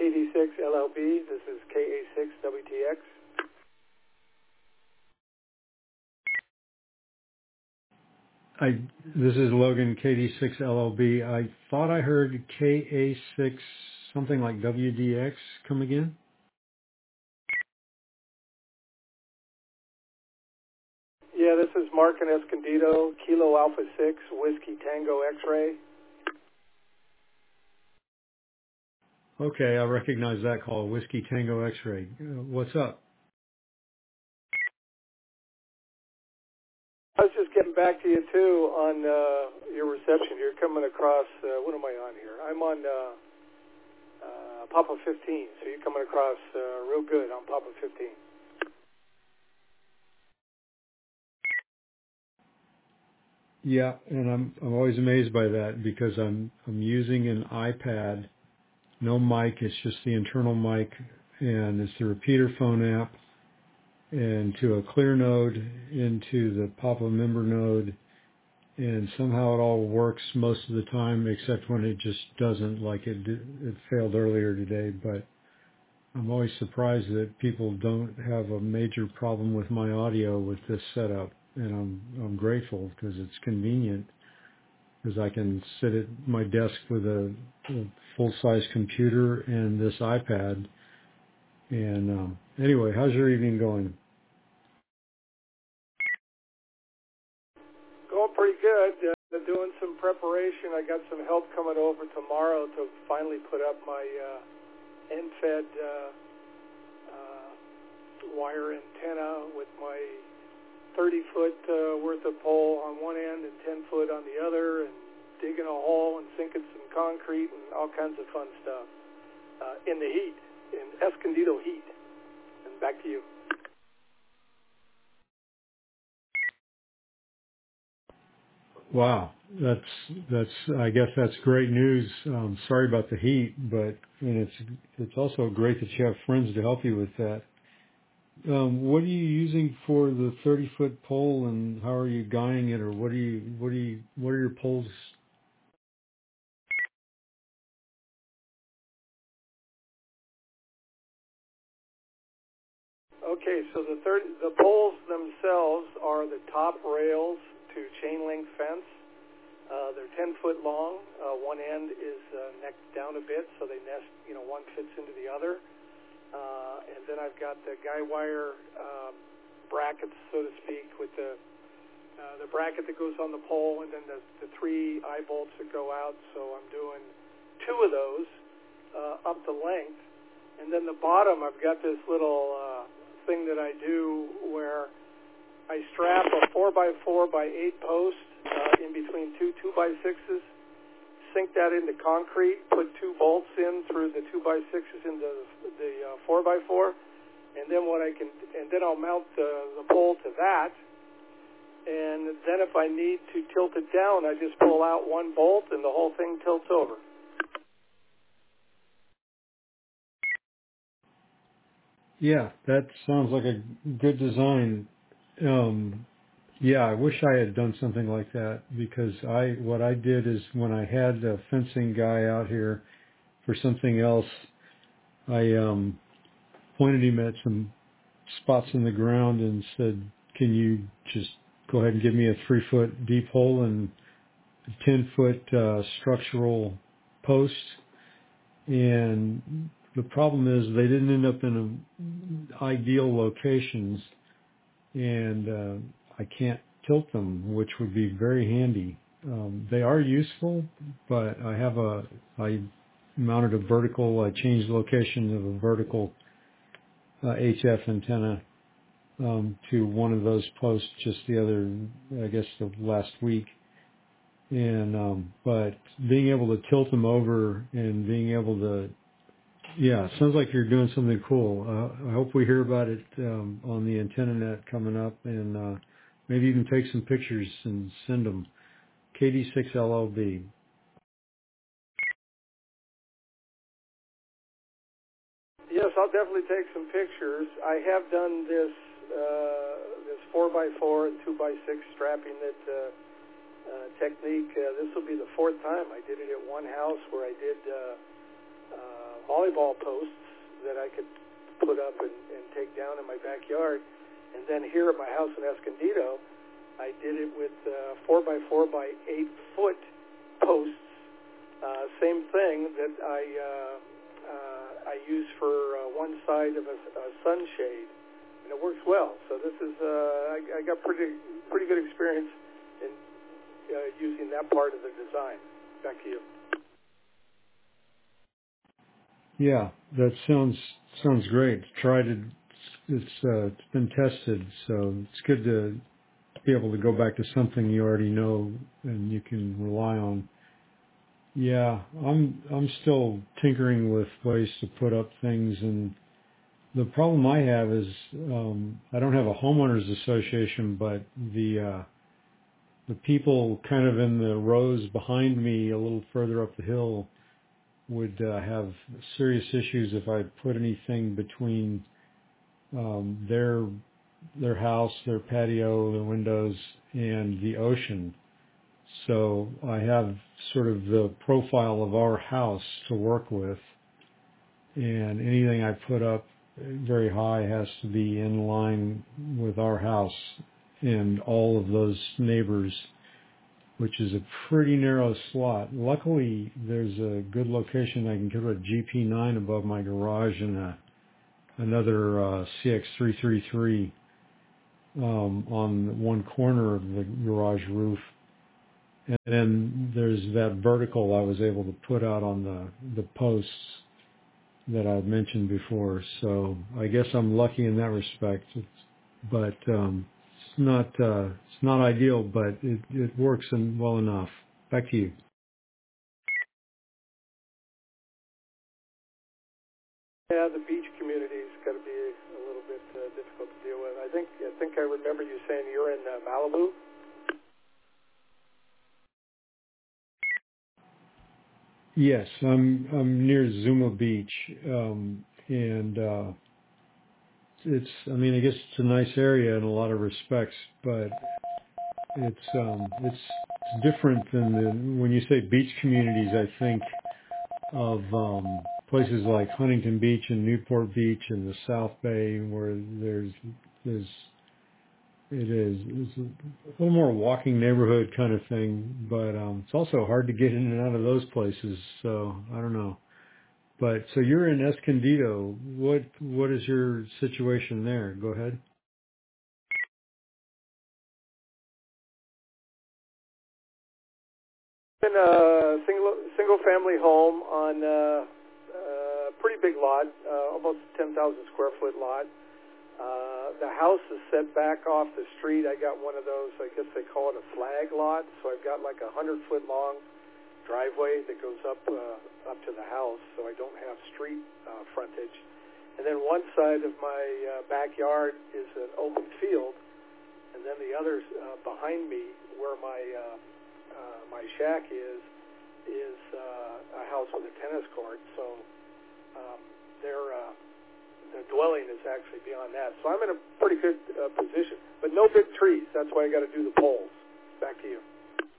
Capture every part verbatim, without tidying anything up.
D six L L B. This is K A six W T X. I, this is Logan, K D six L L B. I thought I heard K A six, something like W D X come again. Yeah, this is Mark and Escondido, Kilo Alpha six, Whiskey Tango X-Ray. Okay, I recognize that call, Whiskey Tango X-Ray. Uh, what's up? I was just getting back to you, too, on uh, your reception. You're coming across, uh, what am I on here? I'm on uh, uh, Papa fifteen, so you're coming across uh, real good on Papa fifteen. Yeah, and I'm I'm always amazed by that because I'm I'm using an iPad, no mic, it's just the internal mic, and it's the repeater phone app, and to a clear node into the Papa member node, and somehow it all works most of the time, except when it just doesn't, like it did, it failed earlier today. But I'm always surprised that people don't have a major problem with my audio with this setup, and I'm I'm grateful because it's convenient. Because I can sit at my desk with a, a full-size computer and this iPad. And um, anyway, how's your evening going? Going pretty good. Uh, doing some preparation. I got some help coming over tomorrow to finally put up my uh, N Fed uh, uh, wire antenna with my thirty foot uh, worth of pole on one end and ten foot on the other, and digging a hole and sinking some concrete and all kinds of fun stuff uh, in the heat, in Escondido heat. And back to you. Wow, that's that's. I guess that's great news. Um, sorry about the heat, but and it's it's also great that you have friends to help you with that. Um, what are you using for the thirty foot pole, and how are you guying it, or what are you what are you what are your poles? Okay, so the third, the poles themselves are the top rails to chain link fence. Uh, they're ten foot long. Uh, one end is uh, necked down a bit, so they nest, you know, one fits into the other. Uh, and then I've got the guy wire uh, brackets, so to speak, with the uh, the bracket that goes on the pole, and then the, the three eye bolts that go out. So I'm doing two of those uh, up the length. And then the bottom, I've got this little uh, thing that I do where I strap a four by four by eight post uh, in between two two by sixes, sink that into concrete, put two bolts in through the two by sixes into the, the uh, four by four, and then what I can, and then I'll mount the, the pole to that. And then if I need to tilt it down, I just pull out one bolt and the whole thing tilts over. Yeah, that sounds like a good design. Um, yeah, I wish I had done something like that because I what I did is when I had a fencing guy out here for something else, I um, pointed him at some spots in the ground and said, "Can you just go ahead and give me a three foot deep hole and a ten foot uh, structural post?" And the problem is they didn't end up in a, ideal locations, and uh, I can't tilt them, which would be very handy. Um, they are useful, but I have a I mounted a vertical. I changed the location of a vertical uh, H F antenna um, to one of those posts just the other, I guess, the last week. And um, but being able to tilt them over and being able to Yeah, it sounds like you're doing something cool. Uh, I hope we hear about it um, on the antenna net coming up, and uh, maybe you can take some pictures and send them. K D six L L B. Yes, I'll definitely take some pictures. I have done this uh, this four by four and two by six strapping it uh, uh, technique. Uh, this will be the fourth time I did it at one house where I did uh, uh, volleyball posts that I could put up and, and take down in my backyard. And then here at my house in Escondido, I did it with uh, four by four by eight foot posts. Uh, same thing that I uh, uh, I use for uh, one side of a, a sunshade, and it works well. So this is uh, I, I got pretty pretty good experience in uh, using that part of the design. Back to you. Yeah, that sounds sounds great. Tried it. It's uh, it's been tested, so it's good to be able to go back to something you already know and you can rely on. Yeah, I'm I'm still tinkering with ways to put up things, and the problem I have is um, I don't have a homeowners association, but the uh, the people kind of in the rows behind me, a little further up the hill, would uh, have serious issues if I put anything between um, their their house, their patio, their windows, and the ocean. So I have sort of the profile of our house to work with, and anything I put up very high has to be in line with our house and all of those neighbors, which is a pretty narrow slot. Luckily, there's a good location. I can get a G P nine above my garage and a, another uh, C X three thirty-three um, on one corner of the garage roof. And then there's that vertical I was able to put out on the, the posts that I mentioned before. So I guess I'm lucky in that respect. It's, but um, it's not uh, it's not ideal, but it, it works in well enough. Back to you. Yeah, the beach community's got to be a little bit uh, difficult to deal with. I think I think I remember you saying you're in uh, Malibu. Yes, I'm I'm near Zuma Beach, um, and uh, it's I mean I guess it's a nice area in a lot of respects, but it's um, it's, it's different than the when you say beach communities. I think of um, places like Huntington Beach and Newport Beach and the South Bay, where there's there's it is it's a little more walking neighborhood kind of thing, but um, it's also hard to get in and out of those places. So I don't know. But so you're in Escondido. What what is your situation there? Go ahead. In a single single family home on a, a pretty big lot, uh, almost ten thousand square foot lot. Uh, the house is set back off the street. I got one of those, I guess they call it a flag lot. So I've got like a hundred foot long driveway that goes up uh, up to the house, so I don't have street uh, frontage. And then one side of my uh, backyard is an open field, and then the other uh, behind me, where my uh, uh, my shack is, is uh, a house with a tennis court. So um, they're uh, the dwelling is actually beyond that. So I'm in a pretty good uh, position. But no big trees. That's why I got to do the poles. Back to you.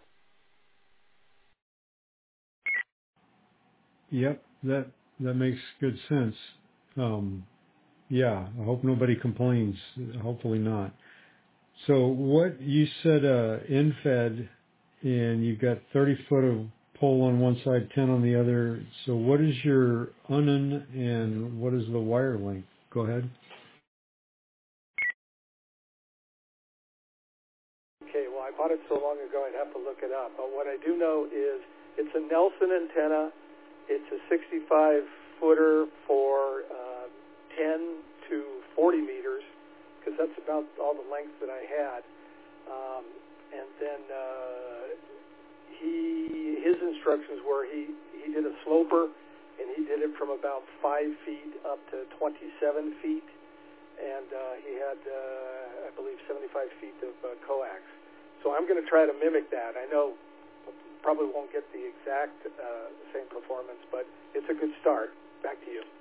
Yep, that that makes good sense. Um, yeah, I hope nobody complains. Hopefully not. So what you said, uh, in-fed, and you've got thirty foot of pole on one side, ten on the other. So what is your unen and what is the wire length? Go ahead. Okay, well, I bought it so long ago I'd have to look it up. But what I do know is it's a Nelson antenna. It's a sixty-five footer for uh, ten to forty meters, because that's about all the length that I had. Um, and then uh, he his instructions were he, he did a sloper, and he did it from about five feet up to twenty-seven feet. And uh, he had, uh, I believe, seventy-five feet of uh, coax. So I'm going to try to mimic that. I know probably won't get the exact uh, same performance, but it's a good start. Back to you.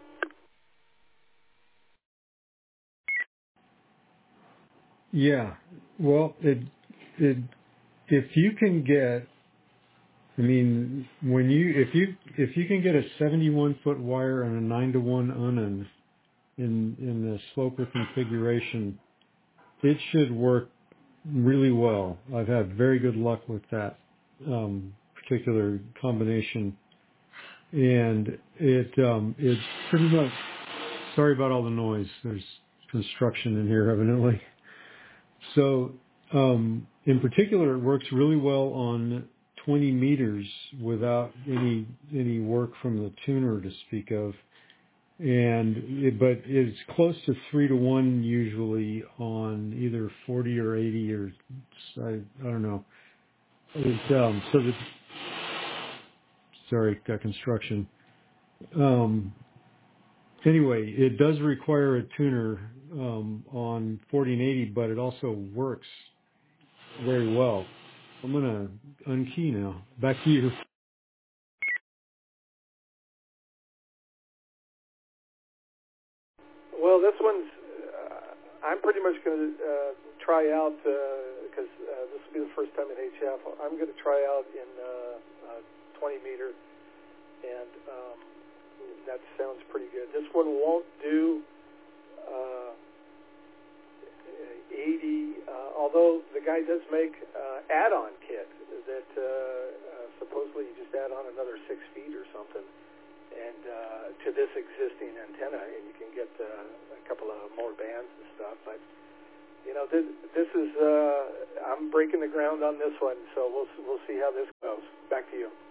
Yeah. Well, it, it, if you can get I mean, when you if you if you can get a seventy-one foot wire and a nine to one unun in in the sloper configuration, it should work really well. I've had very good luck with that um, particular combination, and it um, it's pretty much. Sorry about all the noise. There's construction in here, evidently. So, um, in particular, it works really well on twenty meters without any any work from the tuner to speak of, and it, but it's close to three to one usually on either forty or eighty or I, I don't know. It's, um, so that sorry, got construction. Um, Anyway, it does require a tuner um, on forty and eighty, but it also works very well. I'm going to unkey now. Back to you. Well, this one's, uh, I'm pretty much going to uh, try out, because uh, uh, this will be the first time in H F. I'm going to try out in uh, uh, twenty meter, and um, that sounds pretty good. This one won't do uh, eighty, uh, although the guy does make uh, add-on kit that uh, uh, supposedly you just add on another six feet or something, and uh, to this existing antenna, and you can get uh, a couple of more bands and stuff. But you know, this, this is uh, I'm breaking the ground on this one, so we'll we'll see how this goes. Back to you.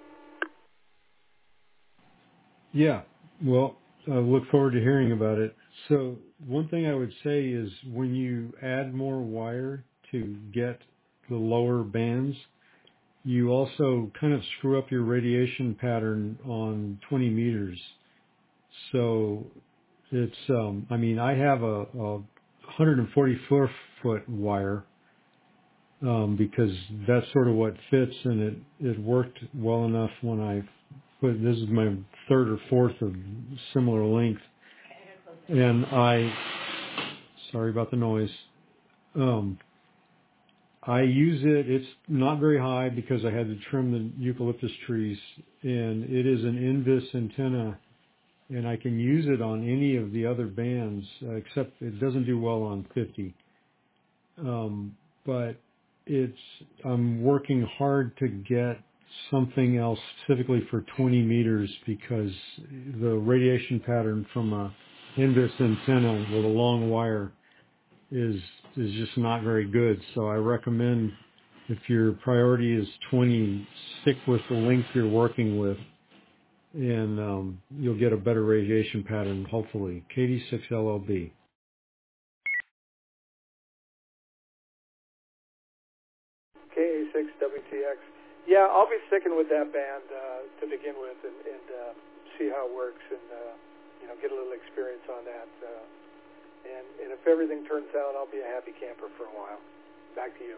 Yeah, well, I look forward to hearing about it. So one thing I would say is when you add more wire to get the lower bands, you also kind of screw up your radiation pattern on twenty meters. So it's, um, I mean, I have a, a one hundred forty-four foot wire, um, because that's sort of what fits, and it, it worked well enough when I put, this is my third or fourth of similar length. And I, sorry about the noise. Um, I use it. It's not very high because I had to trim the eucalyptus trees, and it is an Invis antenna, and I can use it on any of the other bands, uh, except it doesn't do well on fifty. Um, but it's, I'm working hard to get something else specifically for twenty meters because the radiation pattern from a Invis antenna with a long wire is is just not very good. So I recommend if your priority is twenty, stick with the length you're working with, and um, you'll get a better radiation pattern, hopefully. K D six L L B. K A six W T X. Yeah, I'll be sticking with that band uh, to begin with, and, and uh, see how it works, and uh, you know, get a little experience on that. Uh, and, and if everything turns out, I'll be a happy camper for a while. Back to you.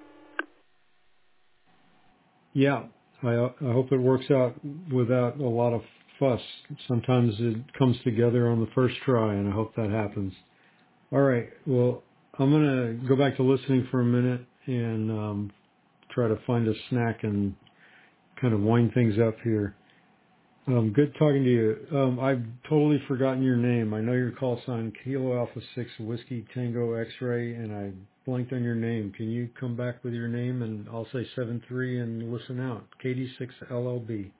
Yeah, I, I hope it works out without a lot of fuss. Sometimes it comes together on the first try, and I hope that happens. All right, well, I'm going to go back to listening for a minute and um, try to find a snack and kind of wind things up here. Um, good talking to you. Um, I've totally forgotten your name. I know your call sign, Kilo Alpha six Whiskey Tango X-Ray, and I blanked on your name. Can you come back with your name, and I'll say seven three and listen out. K D six L L B.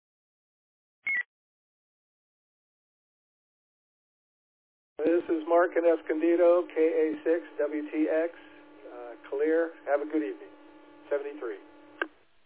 This is Mark in Escondido, K A six W T X. Uh, clear. Have a good evening. seventy-three.